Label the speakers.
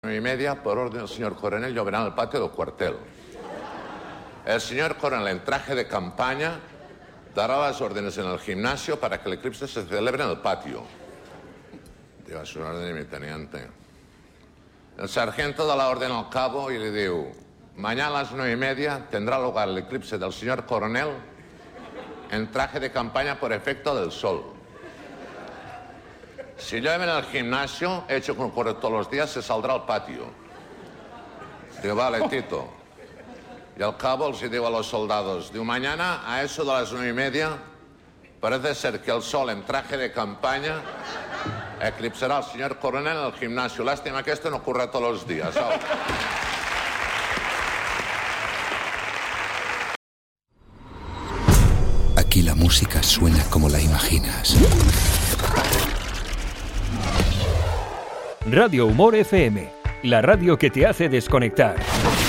Speaker 1: 9:30, por orden del señor coronel, lloverá al patio del cuartel. El señor coronel, en traje de campaña, dará las órdenes en el gimnasio para que el eclipse se celebre en el patio. Lleva su orden, mi teniente. El sargento da la orden al cabo y le diu: mañana a las 9:30 tendrá lugar el eclipse del señor coronel en traje de campaña por efecto del sol. Si llueve en el gimnasio, hecho como ocurre todos los días, se saldrá al patio. Digo, vale, Tito. Y al cabo les digo a los soldados, digo, mañana a eso de las 9:30 parece ser que el sol en traje de campaña eclipsará al señor coronel en el gimnasio. Lástima que esto no ocurra todos los días, ¿sabes?
Speaker 2: Aquí la música suena como la imaginas.
Speaker 3: Radio Humor FM, la radio que te hace desconectar.